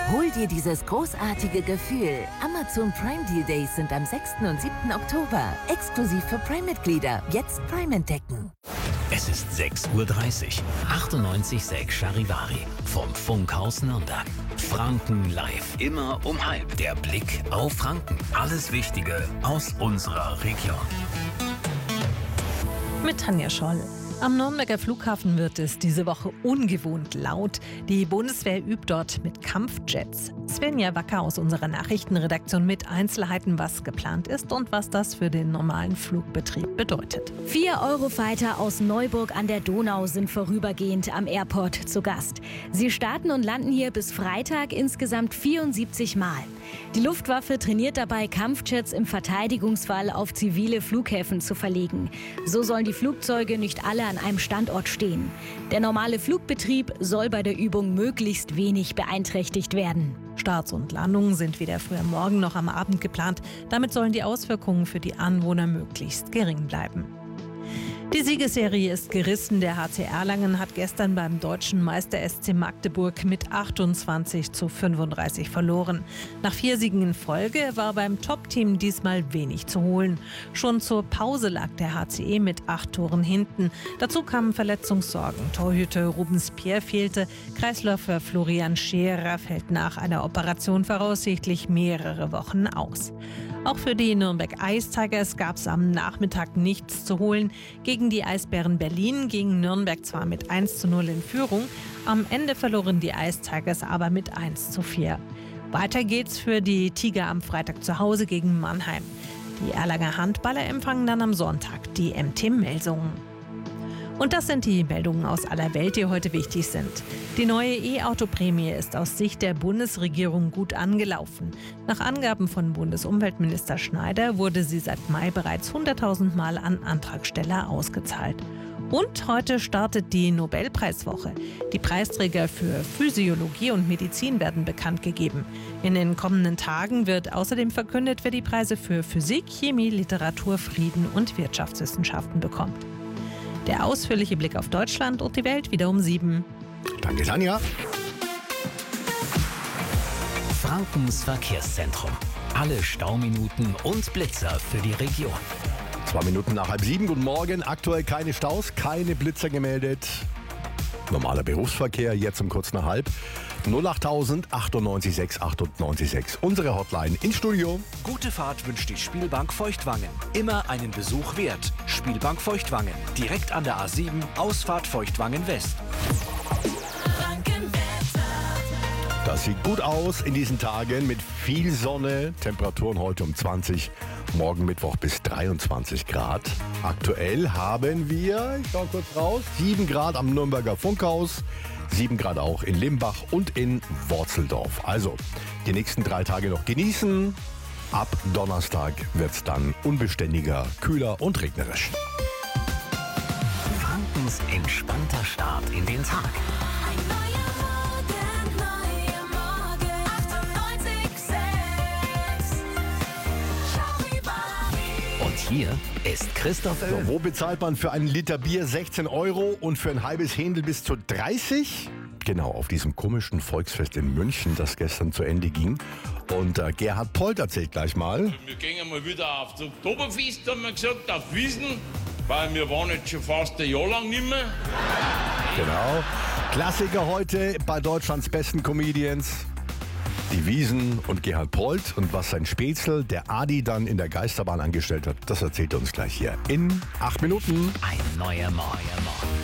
Hol dir dieses großartige Gefühl. Amazon Prime Deal Days sind am 6. und 7. Oktober. Exklusiv für Prime-Mitglieder. Jetzt Prime entdecken. Es ist 6:30 Uhr. 98,6 Charivari vom Funkhaus Nürnberg. Franken live. Immer um halb. Der Blick auf Franken. Alles Wichtige aus unserer Region. Mit Tanja Scholl. Am Nürnberger Flughafen wird es diese Woche ungewohnt laut. Die Bundeswehr übt dort mit Kampfjets. Svenja Wacker aus unserer Nachrichtenredaktion mit Einzelheiten, was geplant ist und was das für den normalen Flugbetrieb bedeutet. 4 Eurofighter aus Neuburg an der Donau sind vorübergehend am Airport zu Gast. Sie starten und landen hier bis Freitag insgesamt 74 Mal. Die Luftwaffe trainiert dabei, Kampfjets im Verteidigungsfall auf zivile Flughäfen zu verlegen. So sollen die Flugzeuge nicht alle an einem Standort stehen. Der normale Flugbetrieb soll bei der Übung möglichst wenig beeinträchtigt werden. Starts und Landungen sind weder früh am Morgen noch am Abend geplant. Damit sollen die Auswirkungen für die Anwohner möglichst gering bleiben. Die Siegesserie ist gerissen. Der HC Erlangen hat gestern beim deutschen Meister SC Magdeburg mit 28:35 verloren. Nach 4 Siegen in Folge war beim Top-Team diesmal wenig zu holen. Schon zur Pause lag der HCE mit 8 Toren hinten. Dazu kamen Verletzungssorgen. Torhüter Rubens Pierre fehlte. Kreisläufer Florian Scherer fällt nach einer Operation voraussichtlich mehrere Wochen aus. Auch für die Nürnberg Ice Tigers gab es am Nachmittag nichts zu holen. Gegen die Eisbären Berlin ging Nürnberg zwar mit 1:0 in Führung, am Ende verloren die Ice Tigers aber mit 1:4. Weiter geht's für die Tiger am Freitag zu Hause gegen Mannheim. Die Erlanger Handballer empfangen dann am Sonntag die MT Melsungen. Und das sind die Meldungen aus aller Welt, die heute wichtig sind. Die neue E-Auto-Prämie ist aus Sicht der Bundesregierung gut angelaufen. Nach Angaben von Bundesumweltminister Schneider wurde sie seit Mai bereits 100.000 Mal an Antragsteller ausgezahlt. Und heute startet die Nobelpreiswoche. Die Preisträger für Physiologie und Medizin werden bekannt gegeben. In den kommenden Tagen wird außerdem verkündet, wer die Preise für Physik, Chemie, Literatur, Frieden und Wirtschaftswissenschaften bekommt. Der ausführliche Blick auf Deutschland und die Welt wieder um 7. Danke, Tanja. Frankens Verkehrszentrum. Alle Stauminuten und Blitzer für die Region. 2 Minuten nach 6:30. Guten Morgen. Aktuell keine Staus, keine Blitzer gemeldet. Normaler Berufsverkehr, jetzt um kurz nach halb. 08000 98 6 98 6. Unsere Hotline ins Studio. Gute Fahrt wünscht die Spielbank Feuchtwangen. Immer einen Besuch wert. Spielbank Feuchtwangen. Direkt an der A7, Ausfahrt Feuchtwangen West. Das sieht gut aus in diesen Tagen mit viel Sonne. Temperaturen heute um 20, morgen Mittwoch bis 23 Grad. Aktuell haben wir, ich schaue kurz raus, 7 Grad am Nürnberger Funkhaus, 7 Grad auch in Limbach und in Worzeldorf. Also die nächsten 3 Tage noch genießen. Ab Donnerstag wird es dann unbeständiger, kühler und regnerisch. Frankens entspannter Start in den Tag. Und hier ist Christoph Öl. So, wo bezahlt man für einen Liter Bier 16 € und für ein halbes Händel bis zu 30? Genau, auf diesem komischen Volksfest in München, das gestern zu Ende ging. Und Gerhard Polt erzählt gleich mal. Wir gehen mal wieder auf das Oktoberfest, haben wir gesagt, auf Wiesn, weil wir waren jetzt schon fast ein Jahr lang nicht mehr. Genau. Klassiker heute bei Deutschlands besten Comedians. Die Wiesn und Gerhard Polt. Und was sein Spätzle, der Adi, dann in der Geisterbahn angestellt hat, das erzählt er uns gleich hier in 8 Minuten. Ein neuer Morgen.